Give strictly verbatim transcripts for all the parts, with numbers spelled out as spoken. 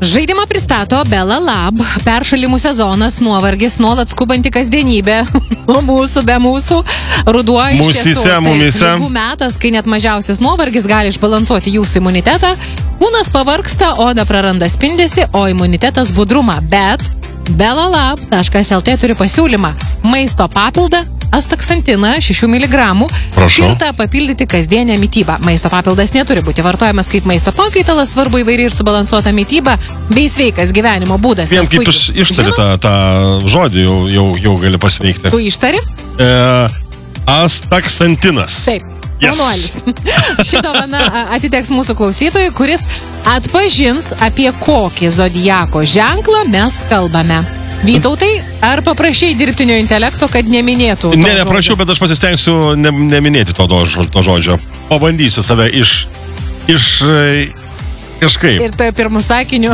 Žaidimą pristato Bella Lab, peršalimų sezonas, nuovargis, nuolat skubanti kasdienybė, mūsų be mūsų, ruduo iš tiesų, taip, ligų metas, kai net mažiausias nuovargis gali išbalansuoti jūsų imunitetą, kūnas pavargsta, oda praranda spindesį, o imunitetas budrumą, bet bellalab taškas lt turi pasiūlymą maisto papildą astaksantiną šešių miligramų, skirtą papildyti kasdienę mitybą. Maisto papildas neturi būti vartojamas kaip maisto pakaitalas, svarbu įvairi ir subalansuota mityba bei sveikas gyvenimo būdas. Vien kaip iš, ištari tą, tą žodį, jau, jau, jau gali pasveikti. Tu ištari? E, astaksantinas. Taip. Yes. Ši dovana atiteks mūsų klausytojui, kuris atpažins, apie kokį zodiako ženklą mes kalbame. Vytautai, ar paprašai dirbtinio intelekto, kad neminėtų? Ne, neprašiau, bet aš pasistengsiu ne, neminėti to, to žodžio. Pabandysiu save iš... iš... kažkaip. Ir toje pirmų sakinių.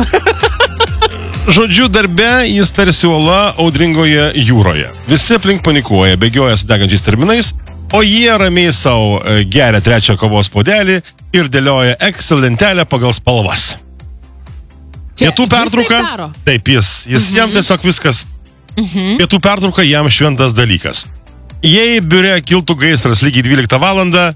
Žodžiu, darbe jis tarsi uola audringoje jūroje. Visi aplink panikuoja, bėgioja su degančiais terminais, o jie ramiai savo geria trečią kavos puodelį ir dėlioja Excel lentelę pagal spalvas. Pietų pertrauka, taip, taip jis, jis mhm. jam tiesiog viskas. Mhm. Pietų pertrauka jam šventas dalykas. Jei biure kiltų gaisras lygiai dvyliktą valandą,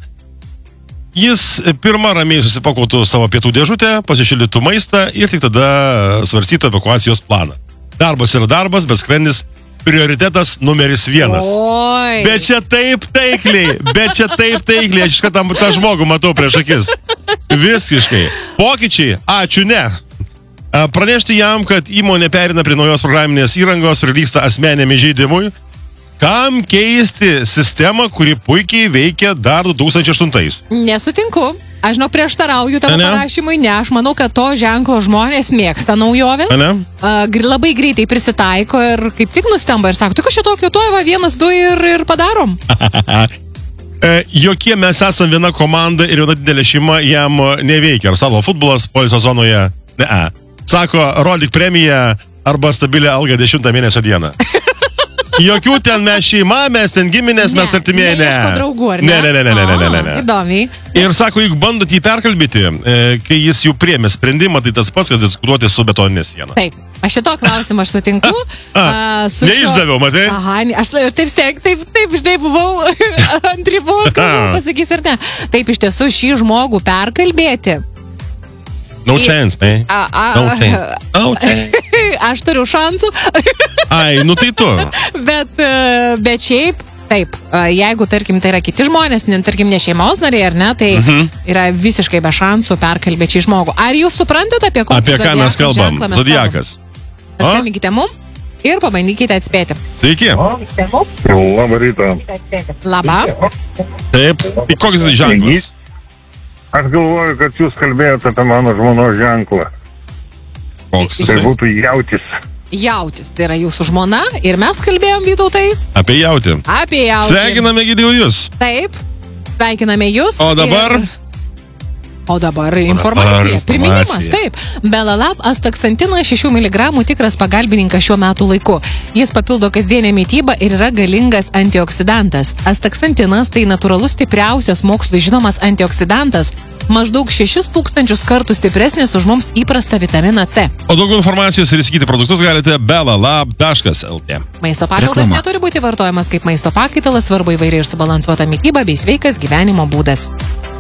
jis pirmą ramiai susipakuotų savo pietų dėžutę, pasišildytų maistą ir tik tada svarstytų evakuacijos planą. Darbas yra darbas, bet skrandis prioritetas numeris vienas. Oi. Bet čia taip taikliai, bet čia taip taikliai, aš iškart tą žmogų matau prieš akis. Visiškai. Pokyčiai, ačiū ne. Pranešti jam, kad įmonė perina prie naujos programinės įrangos ir vyksta asmeniniam įžeidimui. Kam keisti sistemą, kuri puikiai veikia dar du tūkstančiai aštuntais? Nesutinku. Aš žinau, prieštarauju tavo parašymui, ne, aš manau, kad to ženklo žmonės mėgsta naujovės. Uh, labai greitai prisitaiko ir kaip tik nustemba ir sako, tu kažkaip tokio to, va, vienas, du ir, ir padarom. Jokie mes esam viena komanda ir viena didelė šeima jam neveikia. Ar savo futbolas poilsio zonoje? Ne. Sako, rodyk premiją arba stabilią algą dešimtą mėnesio dieną. Jokių ten mes šeima, mes ten giminės, ne, mes artimieji, ne. Neieško draugų, ar ne? Ne, ne, ne, ne, ne, ne, ne, ne. Įdomiai. Ir sako, juk bandot jį perkalbėti, kai jis jau priėmė sprendimą, tai tas pats, kas diskutuoti su betoninė siena. Taip, aš šito klausimą aš sutinku. A, su neišdaviau, šio... matai? Aha, aš taip steng, taip, taip, žinai, buvau ant ribos, kad pasakys ar ne. Taip, iš tiesų, šį žmogų perkalbėti. No chance, man. A, a, no chance. No chance. Aš turiu šansų. Ai, nu tai tu. Bet, bet šiaip, taip, jeigu, tarkim, tai yra kiti žmonės, ne, tarkim, ne šeimos nariai, ar ne, tai mhm. yra visiškai be šansų perkalbėti šį žmogų. Ar jūs suprantate, apie kokį apie ką mes kalbam? Zodiakas. Paskambinkite mum ir pabandykite atspėti. Sveiki. Labą rytą. Labą. Taip, tai koks tai ženklas? Aš galvoju, kad jūs kalbėjote apie mano žmonos ženklą. Koks tai būtų jautis. Jautis, tai yra jūsų žmona ir mes kalbėjom, Vytautai. Apie jautį. Apie jautį. Sveikiname, Gidėjau, jūs. Taip, sveikiname jūs. O dabar... Ir... O dabar informacija, priminimas, taip. Bellalab astaksantinas šešių miligramų tikras pagalbininkas šiuo metų laiku. Jis papildo kasdienę mitybą ir yra galingas antioksidantas. Astaksantinas tai natūralus stipriausias mokslui žinomas antioksidantas, maždaug šešis tūkstančius kartų stipresnis už mums įprastą vitaminą C. O daugiau informacijos ir įsigyti produktus galite bellalab taškas lt. Maisto papildas neturi būti vartojamas kaip maisto pakaitalas, svarbu įvairiai ir subalansuota mityba bei sveikas gyvenimo būdas.